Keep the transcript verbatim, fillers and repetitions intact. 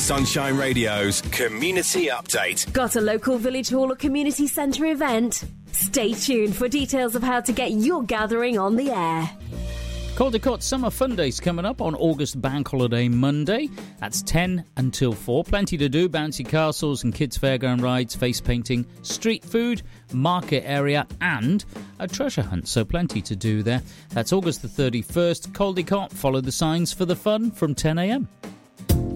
Sunshine Radio's Community Update. Got a local village hall or community centre event? Stay tuned for details of how to get your gathering on the air. Caldecott Summer Fun Days coming up on August Bank Holiday Monday. That's ten until four. Plenty to do. Bouncy castles and kids' fairground rides, face painting, street food, market area and a treasure hunt. So plenty to do there. That's August the thirty-first. Caldecott. Follow the signs for the fun from ten a m.